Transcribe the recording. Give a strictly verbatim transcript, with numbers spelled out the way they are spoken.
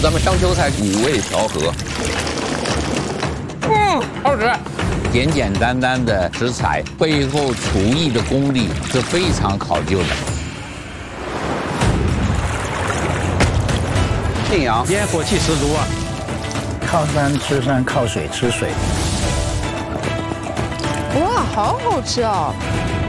咱们商丘菜五味调和。嗯，好吃。简简单单的食材背后厨艺的功力是非常考究的。信阳烟火气十足啊！ 靠山吃山，靠水吃水。 哇，好好吃哦！